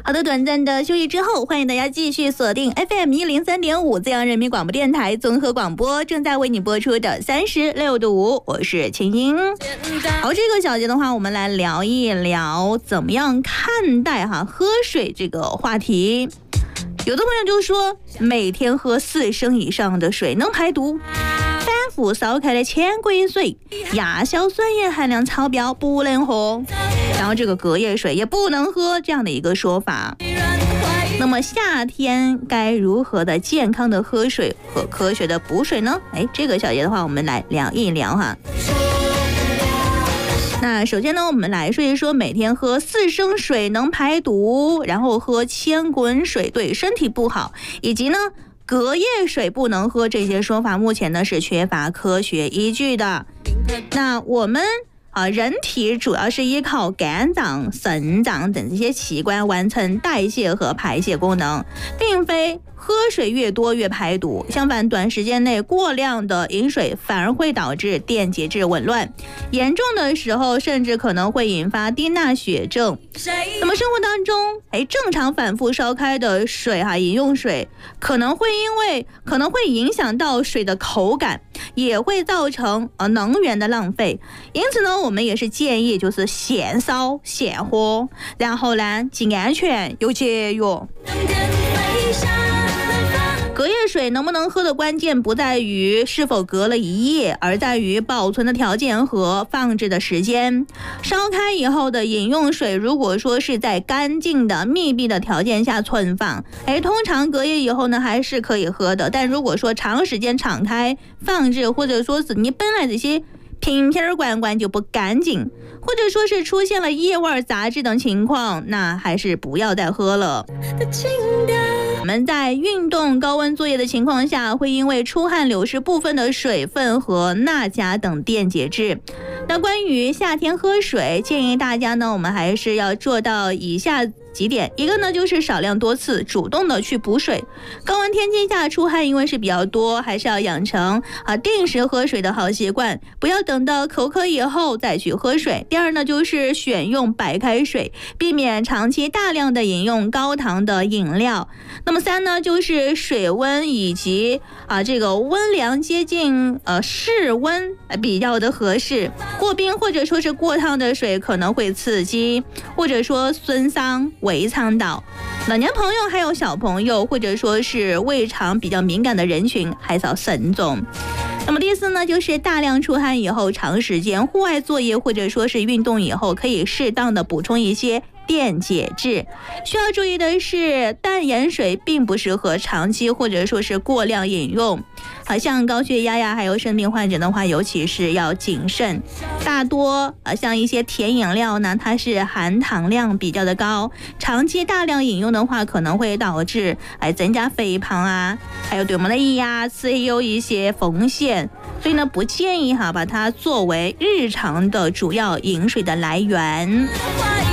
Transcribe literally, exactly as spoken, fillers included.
好的，短暂的休息之后，欢迎大家继续锁定 F M 一零三点五资阳人民广播电台综合广播，正在为你播出的三十六度五，我是秦英。好，这个小节的话，我们来聊一聊怎么样看待哈喝水这个话题。有的朋友就说，每天喝四升以上的水能排毒，反复烧开的铅贵水、亚硝酸盐含量超标不能喝，然后这个隔夜水也不能喝，这样的一个说法。那么夏天该如何的健康的喝水和科学的补水呢？哎，这个小节的话，我们来聊一聊哈。那首先呢，我们来说一说每天喝四升水能排毒，然后喝千滚水对身体不好，以及呢隔夜水不能喝，这些说法目前呢是缺乏科学依据的。那我们啊，人体主要是依靠肝脏、肾脏等这些器官完成代谢和排泄功能，并非喝水越多越排毒。相反，短时间内过量的饮水反而会导致电解质紊乱，严重的时候甚至可能会引发低钠血症。那么生活当中，哎，正常反复烧开的水哈，饮用水可能会因为可能会影响到水的口感，也会造成呃能源的浪费。因此呢，我们也是建议就是现烧现喝，然后呢既安全又节约。隔夜水能不能喝的关键不在于是否隔了一夜，而在于保存的条件和放置的时间。烧开以后的饮用水，如果说是在干净的密闭的条件下存放，哎，通常隔夜以后呢还是可以喝的。但如果说长时间敞开放置，或者说是你本来这些瓶瓶罐罐就不干净，或者说是出现了异味、杂质等情况，那还是不要再喝了。我们在运动高温作业的情况下，会因为出汗流失部分的水分和钠钾等电解质。那关于夏天喝水，建议大家呢，我们还是要做到以下几点。一个呢，就是少量多次主动的去补水。高温天气下出汗因为是比较多，还是要养成啊定时喝水的好习惯，不要等到口渴以后再去喝水。第二呢，就是选用白开水，避免长期大量的饮用高糖的饮料。那么三呢，就是水温以及啊这个温凉接近呃室温比较的合适。过冰或者说是过烫的水可能会刺激或者说损伤胃肠道。老年朋友还有小朋友或者说是胃肠比较敏感的人群还是要慎重。那么第四呢，就是大量出汗以后，长时间户外作业或者说是运动以后，可以适当的补充一些电解质。需要注意的是，淡盐水并不适合长期或者说是过量饮用。好像高血压呀，还有肾病患者的话，尤其是要谨慎。大多呃像一些甜饮料呢，它是含糖量比较的高，长期大量饮用的话，可能会导致哎增加肥胖啊，还有对我们的牙齿也有一些风险。所以呢，不建议哈把它作为日常的主要饮水的来源。